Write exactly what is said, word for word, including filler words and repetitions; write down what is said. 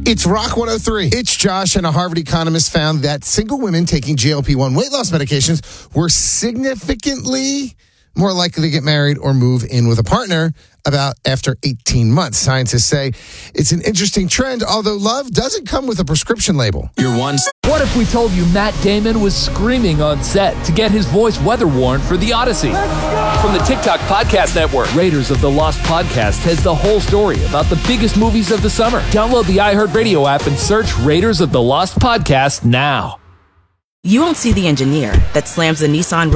It's Rock one oh three. It's Josh, and a Harvard economist found that single women taking G L P one weight loss medications were significantly more likely to get married or move in with a partner about after eighteen months. Scientists say it's an interesting trend, although love doesn't come with a prescription label. You're one. What if we told you Matt Damon was screaming on set to get his voice weather-worn for The Odyssey? From the TikTok Podcast Network, Raiders of the Lost Podcast has the whole story about the biggest movies of the summer. Download the iHeartRadio app and search Raiders of the Lost Podcast now. You won't see the engineer that slams the Nissan